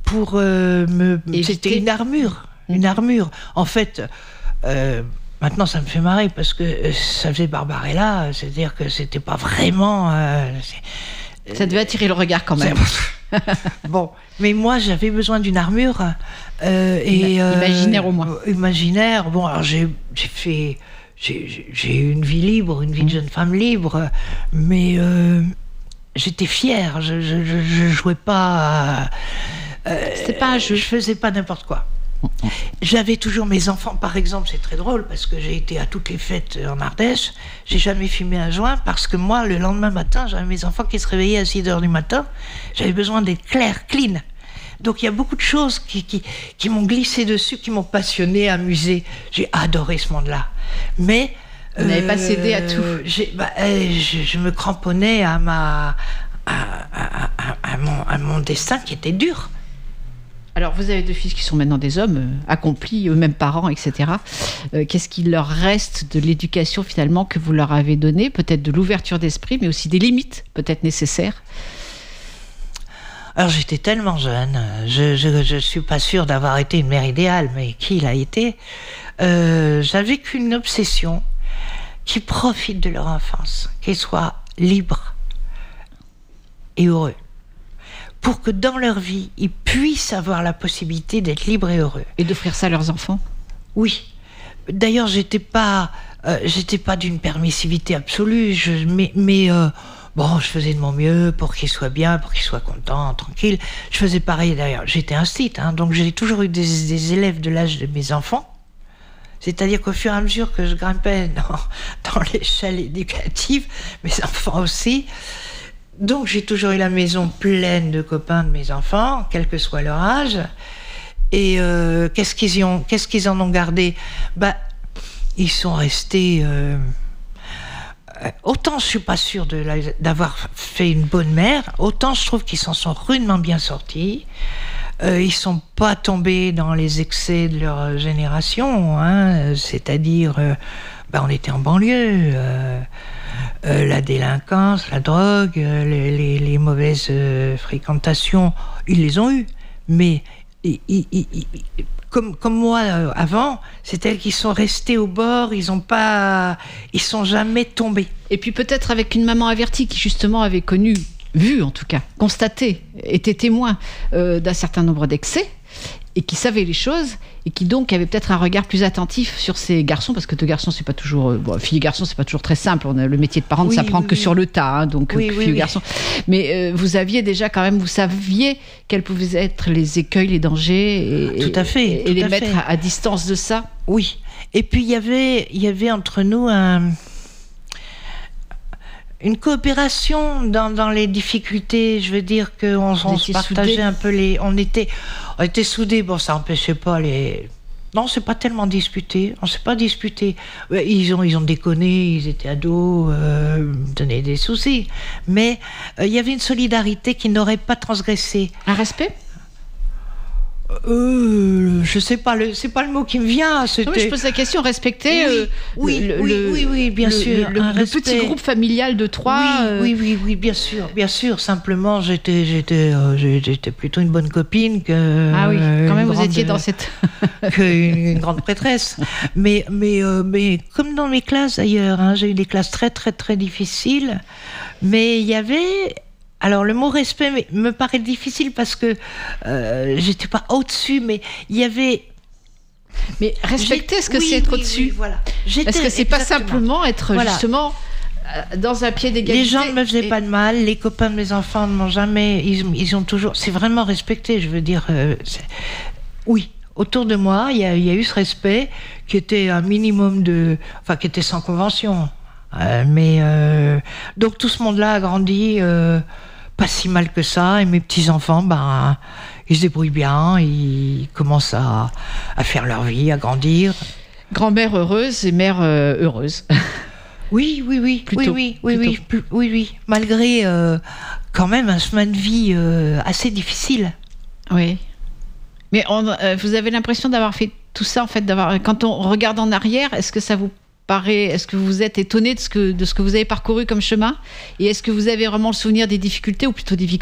pour c'était une armure. Une armure. En fait, maintenant ça me fait marrer parce que ça faisait Barbarella, c'est-à-dire que c'était pas vraiment... ça devait attirer le regard quand même. Bon, mais moi j'avais besoin d'une armure. Imaginaire au moins. Imaginaire. Bon, alors j'ai eu une vie libre, une vie de jeune femme libre, mais j'étais fière. Je jouais pas... C'était pas un jeu. Je faisais pas n'importe quoi. J'avais toujours mes enfants, par exemple, c'est très drôle parce que j'ai été à toutes les fêtes en Ardèche, j'ai jamais fumé un joint parce que moi, le lendemain matin, j'avais mes enfants qui se réveillaient à 6h du matin, j'avais besoin d'être clair, clean. Donc il y a beaucoup de choses qui m'ont glissé dessus, qui m'ont passionné, amusé. J'ai adoré ce monde-là. Mais... Vous n'avez pas cédé à tout. Je me cramponnais à mon destin qui était dur. Alors, vous avez 2 fils qui sont maintenant des hommes accomplis, eux-mêmes parents, etc. Qu'est-ce qu'il leur reste de l'éducation, finalement, que vous leur avez donnée ? Peut-être de l'ouverture d'esprit, mais aussi des limites, peut-être nécessaires. Alors, j'étais tellement jeune. Je ne suis pas sûre d'avoir été une mère idéale, mais qui l'a été ? J'avais qu'une obsession qui profite de leur enfance, qu'ils soient libres et heureux, pour que dans leur vie, ils puissent avoir la possibilité d'être libres et heureux. Et d'offrir ça à leurs enfants ? Oui. D'ailleurs, j'étais pas d'une permissivité absolue, bon, je faisais de mon mieux pour qu'ils soient bien, pour qu'ils soient contents, tranquilles. Je faisais pareil d'ailleurs. J'étais instite, donc j'ai toujours eu des élèves de l'âge de mes enfants. C'est-à-dire qu'au fur et à mesure que je grimpais dans l'échelle éducative, mes enfants aussi. Donc j'ai toujours eu la maison pleine de copains de mes enfants, quel que soit leur âge. Et qu'est-ce qu'ils en ont gardé ? Ils sont restés... autant je suis pas sûre d'avoir fait une bonne mère, autant je trouve qu'ils s'en sont rudement bien sortis. Ils sont pas tombés dans les excès de leur génération, c'est-à-dire, on était en banlieue. La délinquance, la drogue, les mauvaises fréquentations, ils les ont eues. Mais comme moi avant, c'est elles qui sont restées au bord, ils sont jamais tombés. Et puis peut-être avec une maman avertie qui justement avait connu, vu en tout cas, constaté, était témoin d'un certain nombre d'excès, et qui savait les choses, et qui donc avait peut-être un regard plus attentif sur ces garçons, parce que 2 garçons, c'est pas toujours... filles et garçons, c'est pas toujours très simple. Le métier de parent ne s'apprend que sur le tas, donc filles et garçons. Mais vous aviez déjà quand même, vous saviez quels pouvaient être les écueils, les dangers, tout à fait, et les mettre à distance de ça. Oui. Et puis il y avait entre nous une coopération dans les difficultés. Je veux dire qu'on se partageait soudés. Un peu on était soudés. Bon, ça n'empêchait pas les... Non, c'est pas tellement disputé. On s'est pas disputé. Ils ont déconné, ils étaient ados, donnaient des soucis. Mais il y avait une solidarité qui n'aurait pas transgressé. Un respect ? Je sais pas, c'est pas le mot qui me vient. Non, mais je pose la question, respecter oui, bien sûr. Le petit groupe familial de 3. Oui, bien sûr. Simplement, j'étais plutôt une bonne copine que. Ah oui, quand même, vous étiez dans cette. Qu'une grande prêtresse. Mais comme dans mes classes d'ailleurs, j'ai eu des classes très très très difficiles, mais il y avait. Alors le mot respect me paraît difficile parce que j'étais pas au-dessus, mais il y avait... Mais respecter, est-ce que c'est être au-dessus ? Oui, voilà. Est-ce que c'est pas simplement être justement dans un pied d'égalité ? Les gens ne me faisaient pas de mal, les copains de mes enfants ne m'ont jamais... Ils ont toujours... C'est vraiment respecté, je veux dire... Oui, autour de moi, il y a eu ce respect qui était un minimum de... Enfin, qui était sans convention. Donc tout ce monde-là a grandi... pas si mal que ça, et mes petits-enfants, ils se débrouillent bien, ils commencent à faire leur vie, à grandir. Grand-mère heureuse et mère heureuse. Oui. Plutôt. Oui. Malgré quand même un chemin de vie assez difficile. Oui. Mais vous avez l'impression d'avoir fait tout ça, en fait, quand on regarde en arrière, est-ce que ça vous est-ce que vous êtes étonné de ce que vous avez parcouru comme chemin ? Et est-ce que vous avez vraiment le souvenir des difficultés ou plutôt des victoires ?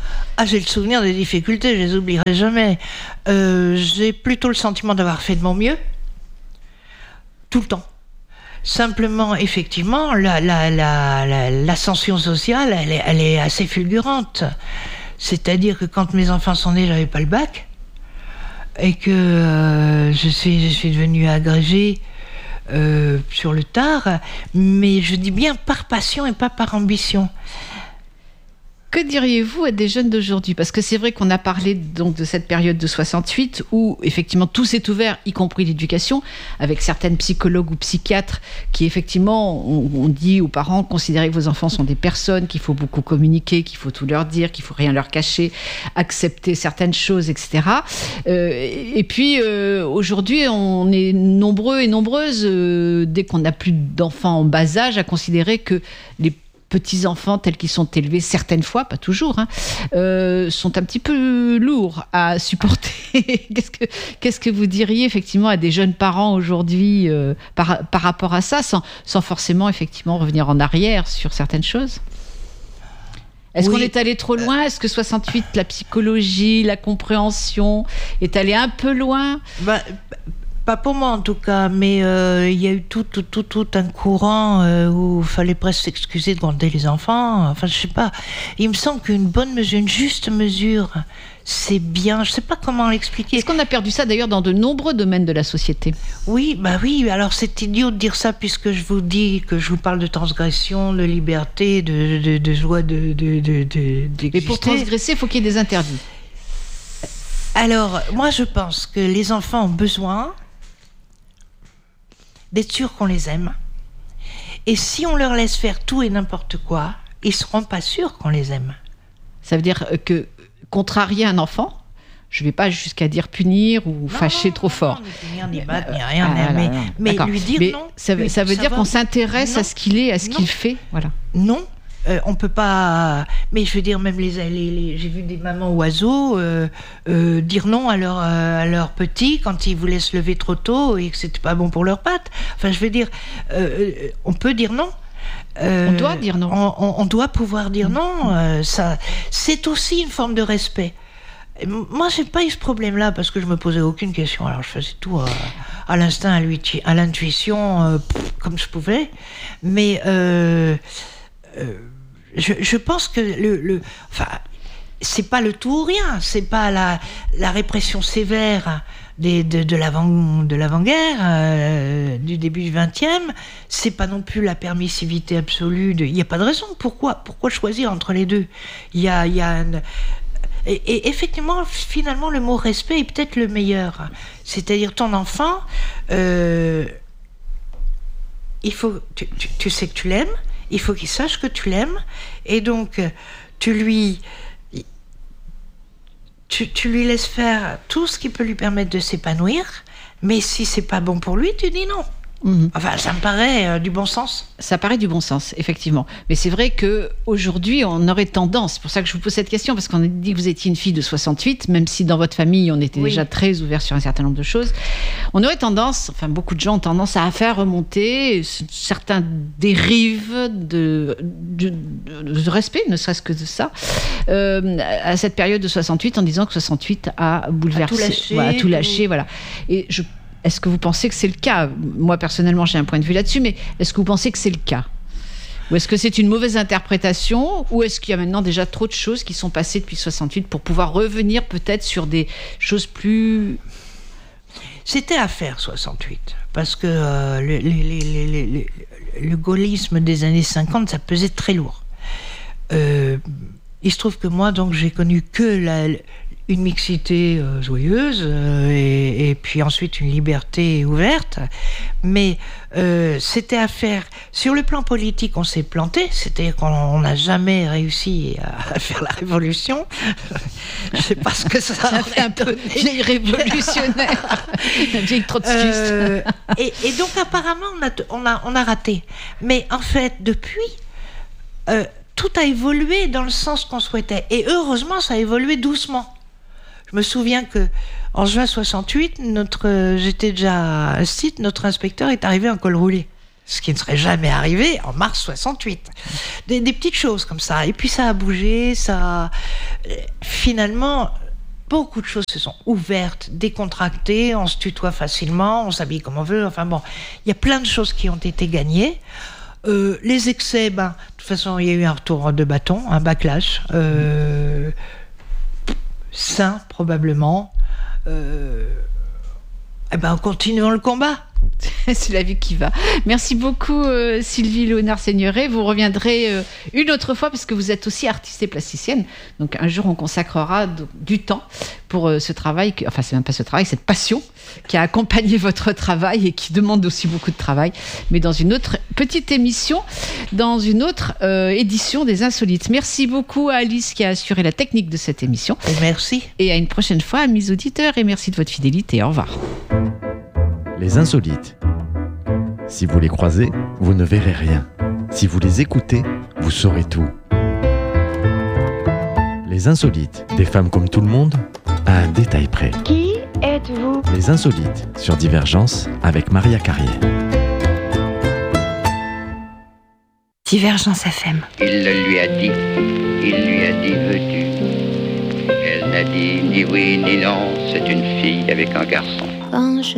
Ah, j'ai le souvenir des difficultés, je les oublierai jamais. J'ai plutôt le sentiment d'avoir fait de mon mieux, tout le temps. Simplement, effectivement, l'ascension sociale, elle est assez fulgurante. C'est-à-dire que quand mes enfants sont nés, j'avais pas le bac, et que je suis devenue agrégée sur le tard, mais je dis bien par passion et pas par ambition. Que diriez-vous à des jeunes d'aujourd'hui ? Parce que c'est vrai qu'on a parlé donc de cette période de 68 où effectivement tout s'est ouvert, y compris l'éducation, avec certaines psychologues ou psychiatres qui effectivement ont dit aux parents, considérez que vos enfants sont des personnes, qu'il faut beaucoup communiquer, qu'il faut tout leur dire, qu'il faut rien leur cacher, accepter certaines choses, etc. Et puis aujourd'hui, on est nombreux et nombreuses, dès qu'on n'a plus d'enfants en bas âge, à considérer que les petits-enfants tels qu'ils sont élevés, certaines fois, pas toujours, sont un petit peu lourds à supporter. Qu'est-ce que vous diriez effectivement à des jeunes parents aujourd'hui par rapport à ça, sans forcément effectivement revenir en arrière sur certaines choses ? Est-ce qu'on est allé trop loin ? Est-ce que 68, la psychologie, la compréhension est allée un peu loin ? Pas pour moi en tout cas, mais il y a eu tout un courant où il fallait presque s'excuser de gronder les enfants. Enfin, je sais pas. Il me semble qu'une bonne mesure, une juste mesure, c'est bien. Je sais pas comment l'expliquer. Est-ce qu'on a perdu ça d'ailleurs dans de nombreux domaines de la société ? Oui, oui. Alors c'est idiot de dire ça puisque je vous dis que je vous parle de transgression, de liberté, de joie d'exister. Mais pour transgresser, il faut qu'il y ait des interdits. Alors, moi je pense que les enfants ont besoin d'être sûrs qu'on les aime. Et si on leur laisse faire tout et n'importe quoi, ils ne seront pas sûrs qu'on les aime. Ça veut dire que contrarier un enfant, je ne vais pas jusqu'à dire punir ou fâcher trop fort. Ni punir, ni battre, ni rien. Mais lui dire non. Ça veut dire qu'on s'intéresse à ce qu'il est, à ce qu'il fait. Voilà. Non. On peut pas, mais je veux dire, même j'ai vu des mamans oiseaux dire non à leurs petits quand ils voulaient se lever trop tôt et que c'était pas bon pour leurs pattes. Enfin, je veux dire, on peut dire non. On doit dire non. On doit pouvoir dire non. Ça, c'est aussi une forme de respect. Moi, j'ai pas eu ce problème-là parce que je me posais aucune question. Alors, je faisais tout à l'instinct, à l'intuition, comme je pouvais. Mais je pense que enfin, c'est pas le tout ou rien, c'est pas la répression sévère de l'avant-guerre, du début du XXe, c'est pas non plus la permissivité absolue. Il n'y a pas de raison. Pourquoi choisir entre les deux ? Et effectivement, finalement, le mot respect est peut-être le meilleur. C'est-à-dire ton enfant, il faut, tu sais que tu l'aimes. Il faut qu'il sache que tu l'aimes, et donc tu lui laisses faire tout ce qui peut lui permettre de s'épanouir, mais si c'est pas bon pour lui, tu dis non. Enfin, ça me paraît du bon sens. Ça paraît du bon sens, effectivement. Mais c'est vrai qu'aujourd'hui, on aurait tendance, c'est pour ça que je vous pose cette question, parce qu'on a dit que vous étiez une fille de 68, même si dans votre famille, on était déjà très ouvert sur un certain nombre de choses. On aurait tendance, enfin beaucoup de gens ont tendance à faire remonter certains dérives de respect, ne serait-ce que de ça, à cette période de 68, en disant que 68 a bouleversé, a tout lâché. Voilà. Et est-ce que vous pensez que c'est le cas ? Moi, personnellement, j'ai un point de vue là-dessus, mais est-ce que vous pensez que c'est le cas ? Ou est-ce que c'est une mauvaise interprétation ? Ou est-ce qu'il y a maintenant déjà trop de choses qui sont passées depuis 68 pour pouvoir revenir peut-être sur des choses plus... C'était à faire, 68. Parce que le gaullisme des années 50, ça pesait très lourd. Il se trouve que moi, donc, j'ai connu que une mixité joyeuse et puis ensuite une liberté ouverte, mais c'était à faire. Sur le plan politique, on s'est planté, c'est-à-dire qu'on n'a jamais réussi à faire la révolution. Je sais pas ce que ça fait un peu vieille révolutionnaire, vieille trotskiste. Et donc apparemment on a raté, mais en fait depuis tout a évolué dans le sens qu'on souhaitait, et heureusement ça a évolué doucement. Je me souviens que en juin 68, j'étais déjà à Site, notre inspecteur est arrivé en col roulé. ce qui ne serait jamais arrivé en mars 68. Des petites choses comme ça. Et puis ça a bougé, finalement, beaucoup de choses se sont ouvertes, décontractées, on se tutoie facilement, on s'habille comme on veut, enfin bon, il y a plein de choses qui ont été gagnées. Les excès, de toute façon, il y a eu un retour de bâton, un backlash, sain probablement. Continuons le combat. C'est la vie qui va. Merci beaucoup Sylvie Léonard-Seigneuré. Vous reviendrez une autre fois parce que vous êtes aussi artiste et plasticienne. Donc un jour on consacrera du temps pour ce travail, c'est même pas ce travail, cette passion qui a accompagné votre travail et qui demande aussi beaucoup de travail. Mais dans une autre petite émission, dans une autre édition des Insolites. Merci beaucoup à Alice qui a assuré la technique de cette émission. Et merci. Et à une prochaine fois à mes auditeurs et merci de votre fidélité. Au revoir. Les Insolites. Si vous les croisez, vous ne verrez rien. Si vous les écoutez, vous saurez tout. Les Insolites, des femmes comme tout le monde, à un détail près. Qui êtes-vous ? Les Insolites, sur Divergence, avec Maria Carrier. Divergence FM. Il le lui a dit, il lui a dit veux-tu ? Elle n'a dit ni oui ni non, c'est une fille avec un garçon. Quand je